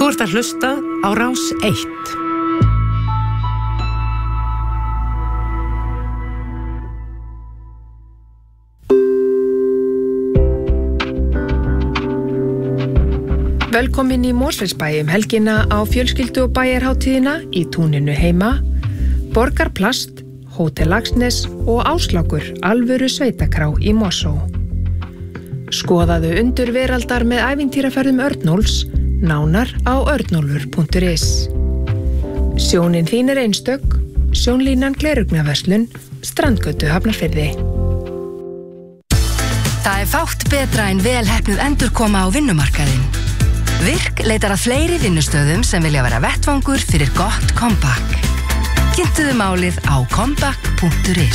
Þú ert að hlusta á Rás 1. Velkomin í Mosfellsbæ helgina á fjölskyldu- og bæjarhátíðina í túninu heima, Borgarplast, Hótel Laxness og Áslákur alvöru sveitakrá í Mosó. Skoðaðu undur veraldar með ævintýraferðum Örnólfs, nánar á örnólfur.is. Sjónin þín einstök, sjónlínan Glerugnaverslun, Strandgötu Hafnarfirði. Það fátt betra en vel heppnuð endurkoma á vinnumarkaðinn. Virk leitar að fleiri vinnustöðum sem vilja vera vettvangur fyrir gott comeback. Kynntuðu málið á comeback.is.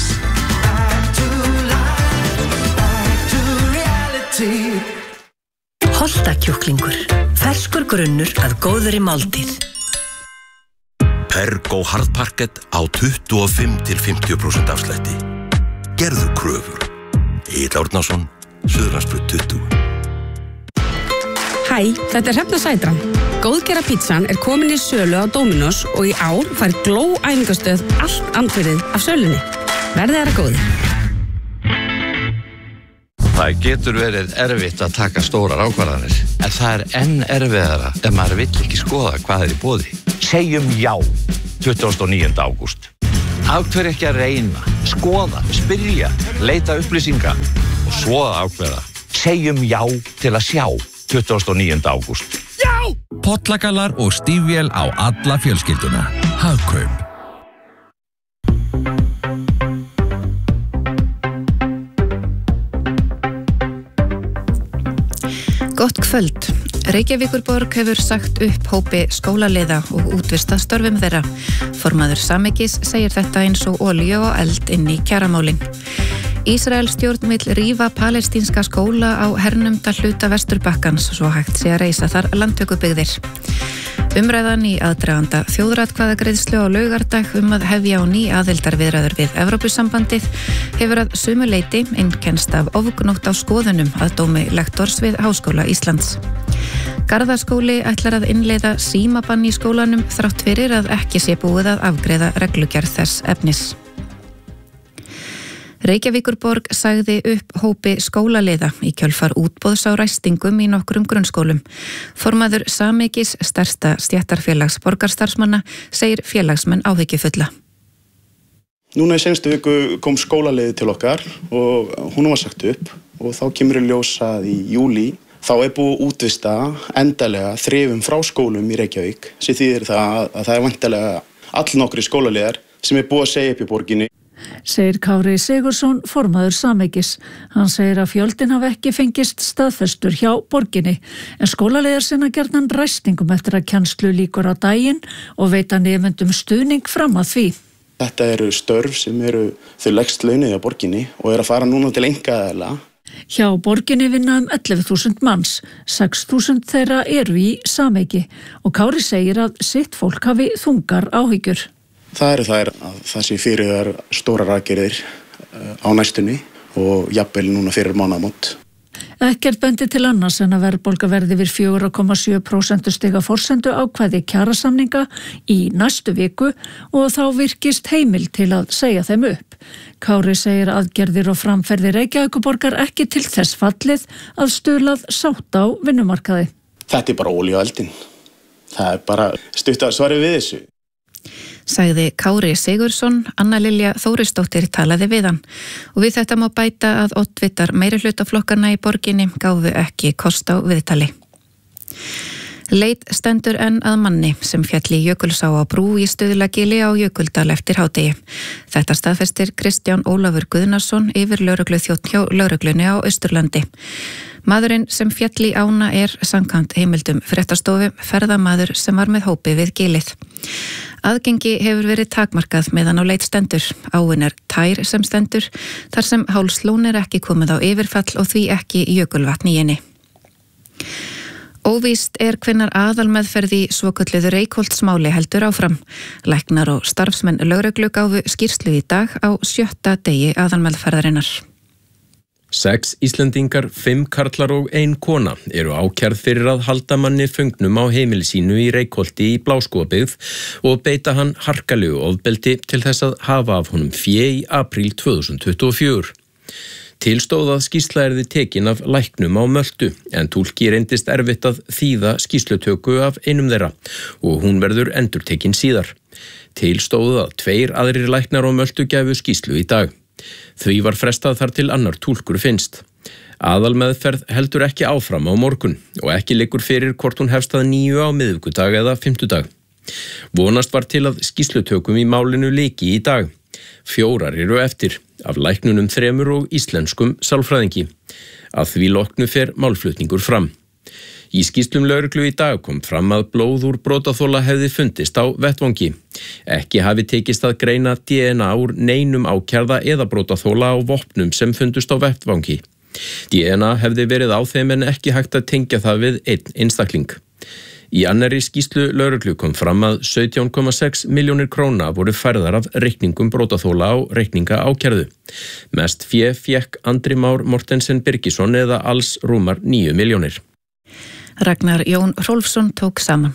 Holtakjúklingur, ferskur grunnur að góðri máltíð. Pergo harðparkett á 25-50% afslætti. Gerðu kröfur. Egill Árnason, Suðurlandsbraut 20. Hæ, þetta Hrefna Sætran. Góðgera pítsan komin í sölu á Dominos og í ár fær Gló æfingastöð allt andvirðið af sölunni. Verði þeirra góði. Það getur verið erfitt að taka stórar ákvarðanir, en það enn erfiðara ef maður vill ekki skoða hvað í boði. Segjum já, 29. ágúst. Af hverju ekki að reyna, skoða, spyrja, leita upplýsinga og svo að ákveða. Segjum já til að sjá, 29. ágúst. Já! Pollakalar og stífvél á alla fjölskylduna. Hagkaup. Gott kvöld. Reykjavíkurborg hefur sagt upp hópi skólaliða og útvistað störfum þeirra. Formaður Samekis segir þetta eins og olíu og eld inn í kjaramálin. Ísrael stjórn vill rífa palestínska skóla á hernumda hluta Vesturbakkans svo hægt sé að reisa þar landtökubyggðir. Umræðan í aðdraganda þjóðaratkvæðagreiðslu á laugardag að hefja á ný aðildarviðræður við Evrópusambandið hefur að sumu leyti einkennst af ofgnótt á skoðunum að dómi lektors við Háskóla Íslands. Garðaskóli ætlar að innleiða símabann í skólanum þrátt fyrir að ekki sé búið að afgreiða reglugerð þess efnis. Reykjavíkurborg sagði upp hópi skólaliða í kjölfar útboðs á ræstingum í nokkrum grunnskólum. Formaður Samekis, stærsta stéttarfélags borgarstarfsmanna, segir félagsmenn áhyggjufulla. Núna í seinustu viku kom skólaliði til okkar og hún var sagt upp og þá kemur í ljós að í júlí þá búið að útvista endalega þrifum frá skólum í Reykjavík sem þýðir það að það væntanlega allnokkrir skólaliðar sem búið að segja upp í borginni. Segir Kári Sigurðsson, formaður Samekis. Hann segir að fjöldinn hafi ekki fengist staðfestur hjá borginni, en skólaliðar sinna gjarnan ræstingum eftir að kennslu lýkur á daginn og veita nemendum stuðning fram að því. Þetta eru störf sem þau lægst launuð á borginni og að fara núna til einkaaðila. Hjá borginni vinna 11.000 manns, 6.000 þeirra eru í Sameki og Kári segir að sitt fólk hafi þungar áhyggjur. Það að það sé fyrir þar stórar aðgerðir á næstunni og jafnvel núna fyrir mánaðamót. Ekkert bendi til annars en að verðbólga verði við 4,7% stiga forsendu ákvæði kjarasamninga í næstu viku og þá virkist heimil til að segja þeim upp. Kári segir aðgerðir og framferði Reykjavíkurborgar ekki til þess fallið að stuðlað sátt á vinnumarkaði. Þetta bara olíu á eldinn. Það bara stutt að svari við þessu. Sagði Kári Sigurðsson, Anna Lilja Þórisdóttir talaði við hann og við þetta má bæta að oddvitar meirihlutaflokkarna í borginni gáfu ekki kost á viðtali. Leit stendur enn að manni sem féll í Jökulsá á brú í Stuðlagili á Jökuldal eftir hádegi. Þetta staðfestir Kristján Ólafur Guðnason yfirlögregluþjónn hjá lögreglunni á Austurlandi. Maðurinn sem féll í ána samkvæmt heimildum fréttastofu ferðamaður sem var með hópi við gilið. Aðgengi hefur verið takmarkað meðan á leit stendur. Áin tær sem stendur, þar sem Hálslón ekki komið á yfirfall og því ekki jökulvatn í henni. Óvíst hvenær aðalmeðferð í svokölluðu Reykholtsmáli heldur áfram. Læknar og starfsmenn lögreglu gáfu skýrslu í dag á 7. degi aðalmeðferðarinnar. 6 Íslendingar, 5 karlar og 1 kona eru ákærð fyrir að halda manni föngnum á heimili sínu í Reykholti í Bláskógabyggð og beita hann harkalegu ofbeldi til þess að hafa af honum fé í apríl 2024. Til stóð að skýrsla yrði tekin af læknum á Möltu en túlki reyndist erfitt að þýða skýrslutöku af einum þeirra og hún verður endurtekin síðar. Til stóð að 2 aðrir læknar á Möltu gæfu skýrslu í dag. Því var frestað þar til annar túlkur finnst. Aðalmeðferð heldur ekki áfram á morgun og ekki liggur fyrir hvort hún hefst að 9 á miðvikudag eða 5. Vonast var til að skýrslutökum í málinu lyki í dag. 4 eru eftir, af læknunum 3 og íslenskum sálfræðingi. Að því loknu fer málflutningur fram. Í skýrslum lögreglu í dag kom fram að blóð úr brotaþola hefði fundist á vettvangi. Ekki hafi tekist að greina DNA úr neinum ákærða eða brotaþola á vopnum sem fundust á vettvangi. DNA hefði verið á þeim en ekki hægt að tengja það við einn einstakling. Í annarri skýrslu lögreglu kom fram að 17,6 milljónir króna voru færðar af reikningum brotaþola á reikninga ákærðu. Mest fé fékk Andri Már Mortensen Birgisson eða alls rúmar 9 milljónir. Ragnar Jón Hrólfsson tók saman.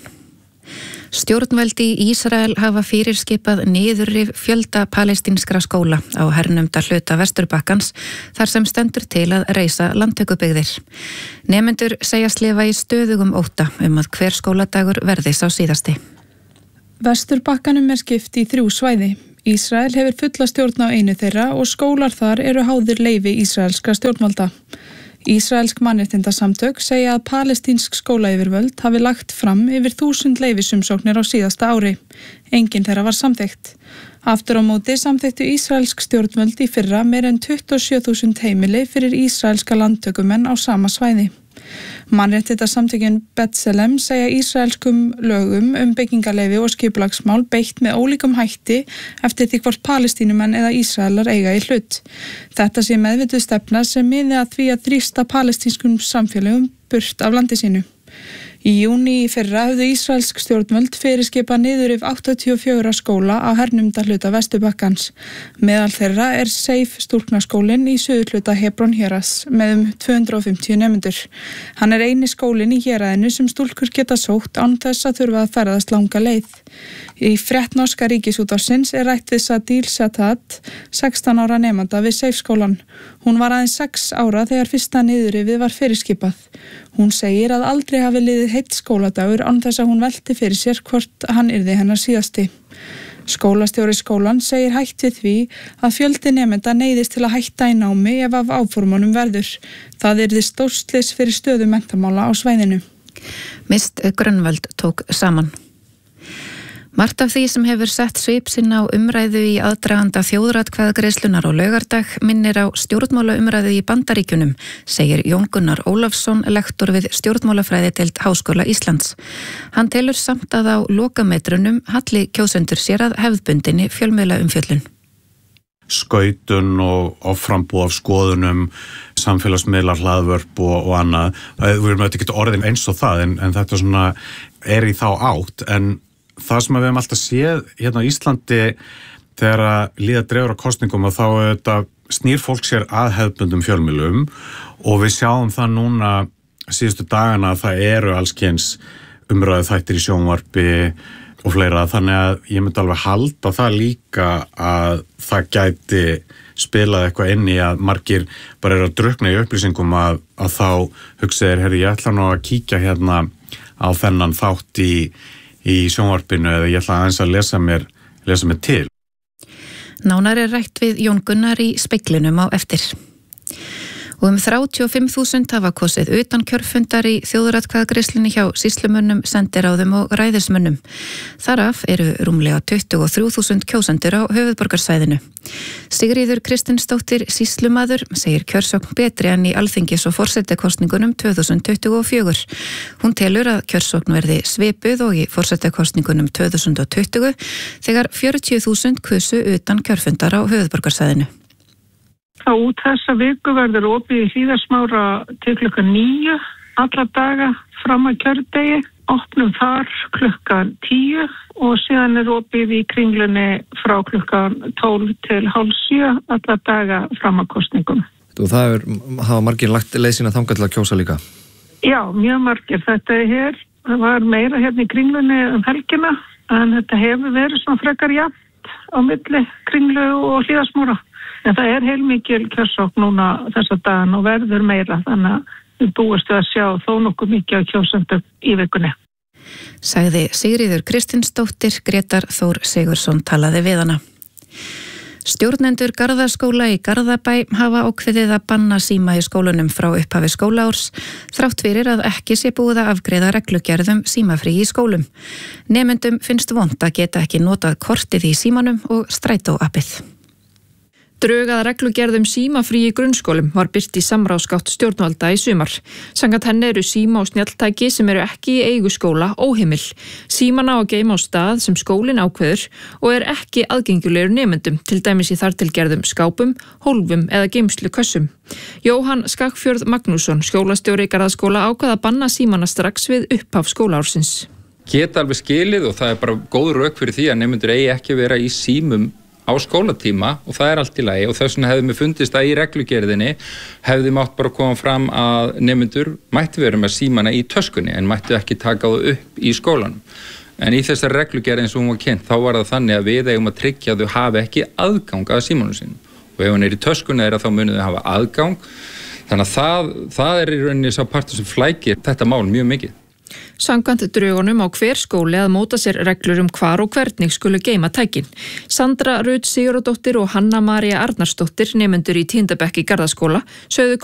Stjórnvöld í Ísrael hafa fyrirskipað niðurrif fjölda palestínskra skóla á hernumda hluta Vesturbakkans þar sem stendur til að reisa landtökubyggðir. Nemendur segjast lifa í stöðugum ótta að hver skóladagur verði sá síðasti. Vesturbakkanum skipt í 3 svæði. Ísrael hefur fulla stjórn á einu þeirra og skólar þar eru háðir leyfi ísraelskra stjórnvalda. Ísraelsk mannréttindasamtök segja að palestínsk skólayfirvöld hafi lagt fram yfir 1000 leyfisumsóknir á síðasta ári. Enginn þeirra var samþykkt. Aftur á móti samþykktu ísraelsk stjórnvöld í fyrra meir en 27.000 heimili fyrir ísraelska landtökumenn á sama svæði. Mannréttindasamtökin B'Tselem segja ísraelskum lögum byggingarleyfi og skipulagsmál beitt með ólíkum hætti eftir því hvort palestínumenn eða Ísraelar eiga í hlut. Þetta sé meðvituð stefna sem miði að því að þrýsta palestínskum samfélögum burt af landi sínu. Í júní í fyrra höfðu ísraelsk stjórnvöld fyrirskipað niðurrif 84 skóla á hernumda hluta Vesturbakkans. Meðal þeirra Seif stúlknaskólinn í suðurhluta Hebron héraðs með 250 nemendur. Hann eini skólinn í héraðinu sem stúlkur geta sótt án þess að þurfa að ferðast langa leið. Í frétt norska ríkisútvarpsins rætt við Sadil Satat, 16 ára nemanda við Seif skólan. Hún var aðeins 6 ára þegar fyrsta niðurrifið var fyrirskipað. Hún segir að aldrei hafi liðið heill skóladagur án þess að hún velti fyrir sér hvort hann yrði hennar síðasti. Skólastjóri skólan segir hætt við því að fjöldi nemenda neyðist til að hætta í námi ef af áformunum verður. Það yrði stórslys fyrir stöðu menntamála á svæðinu. Mist Grönvöld tók saman. Margt af því sem hefur sett svip sinn á umræðu í aðdraganda þjóðaratkvæðagreiðslunar á laugardag minnir á stjórnmálaumræðu í Bandaríkjunum, segir Jón Gunnar Ólafsson, lektor við stjórnmálafræðideild Háskóla Íslands. Hann telur samt að á lokametrunum halli kjósendur sér að hefðbundinni fjölmiðlaumfjöllun. Skautun og frambúð af skoðunum, samfélagsmiðlar, hlaðvörp og annað. Við erum auðvitað ekki orðin eins og það en þetta svona í þá átt en það sem við hefum alltaf séð hérna á Íslandi þegar að líða dregur á kosningum og þá snýr fólk sér að hefðbundum fjölmiðlum og við sjáum það núna síðustu dagana að það eru allskyns umræðu þættir í sjónvarpi og fleira þannig að ég myndi alveg halda það líka að það gæti spilað eitthvað inn í að margir bara eru að drukkna í upplýsingum að þá hugsaðir, herri, ég ætla nú að kíkja hérna á þennan þátt í sjónvarpinu eða ég ætla aðeins að lesa mér til. Nánar rætt við Jón Gunnar í Speglinum á eftir. Og 35.000 hafa kosið utan kjörfundar í þjóðaratkvæðagreiðslunni hjá sýslumönnum, sendiráðum og ræðismönnum. Þaraf eru rúmlega 23.000 kjósendur á höfuðborgarsvæðinu. Sigríður Kristinsdóttir sýslumaður segir kjörsókn betri en í alþingis- og forsetakosningunum 2024. Hún telur að kjörsókn verði svipuð og í forsetakosningunum 2020 þegar 40.000 kusu utan kjörfundar á höfuðborgarsvæðinu. Út þessa viku verður opið í Hlíðarsmára til klukkan 9 alla daga fram að kjördegi, opnum þar klukkan 10 og síðan opið í Kringlunni frá klukkan 12 til hálf 7 alla daga fram að kosningum. Og hafa margir lagt leið sína þangað til að kjósa líka? Já, mjög margir. Þetta var meira hérna í Kringlunni helgina, en þetta hefur verið svona frekar jafnt á milli Kringlu og Hlíðasmára. En það heilmikil kjörsókn núna þessa dagan og verður meira, þannig að við búumst að sjá þó nokkuð mikið á kjósendum í vikunni. Sagði Sigríður Kristinsdóttir, Grétar Þór Sigurðsson talaði við hana. Stjórnendur Garðaskóla í Garðabæ hafa ákveðið að banna síma í skólunum frá upphafi skólaárs, þrátt fyrir að ekki sé búið að afgreiða reglugerðum símafrí í skólum. Nemendum finnst vont að geta ekki notað kortið í símanum og strætóappið. Drög að reglugerðum símafrí í grunnskólum var birt í samráðsgátt stjórnvalda í sumar. Samkvæmt henni eru síma og snjalltæki sem eru ekki í eigu skóla óheimil. Símana á að geyma á stað sem skólinn ákveður og ekki aðgengilegur nemendum, til dæmis í þartilgerðum skápum, hólfum eða geymslukössum. Jóhann Skagfjörð Magnússon, skólastjóri Garðaskóla, ákvað að banna símana strax við upphaf skólaársins. Geta alveg skilið og það bara góð rök fyrir því að nemendur eigi ekki að vera í símum á skólatíma og það allt í lagi og þess vegna hefði mér fundist að í reglugerðinni hefði mátt bara koma fram að nemendur mætti vera með símana í töskunni en mætti ekki taka það upp í skólanum. En í þessari reglugerð eins og hún var kynnt þá var það þannig að við eigum að tryggja að þau hafi ekki aðgang að símanum sínum og ef hann í töskunni þá munið þau hafa aðgang. Þannig að það í rauninni sá partur sem flækir þetta mál mjög mikið. Samkvæmt drögunum á hver skóli að móta sér reglur hvar og hvernig skulu geyma tækin. Sandra Rut Sigurðardóttir og Hanna María Arnarsdóttir, nemendur í 10. bekk í Garðaskóla, sögðu